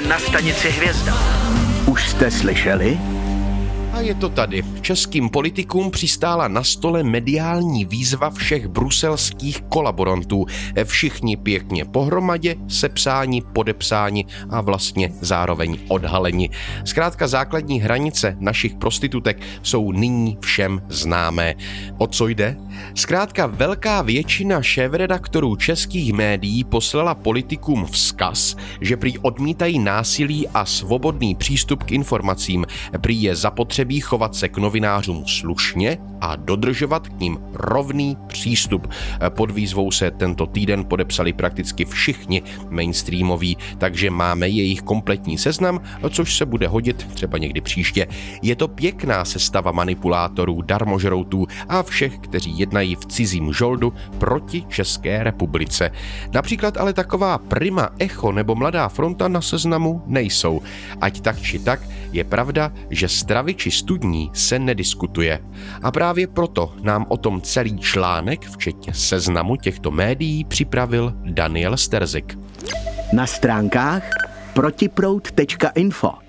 Jsme na stanici Hvězda. Už jste slyšeli? A je to tady. Českým politikům přistála na stole mediální výzva všech bruselských kolaborantů. Všichni pěkně pohromadě, sepsáni, podepsáni a vlastně zároveň odhaleni. Zkrátka základní hranice našich prostitutek jsou nyní všem známé. O co jde? Zkrátka velká většina šéfredaktorů českých médií poslala politikům vzkaz, že prý odmítají násilí a svobodný přístup k informacím. Prý je zapotřebí chovat se k novinářům slušně a dodržovat k nim rovný přístup. Pod výzvou se tento týden podepsali prakticky všichni mainstreamoví, takže máme jejich kompletní seznam, což se bude hodit třeba někdy příště. Je to pěkná sestava manipulátorů, darmožroutů a všech, kteří jednají v cizím žoldu proti České republice. Například ale taková Prima, Echo nebo Mladá fronta na seznamu nejsou. Ať tak či tak, je pravda, že stravy či studní se nediskutuje. A právě proto nám o tom celý článek, včetně seznamu těchto médií, připravil Daniel Sterzik. Na stránkách protiproud.info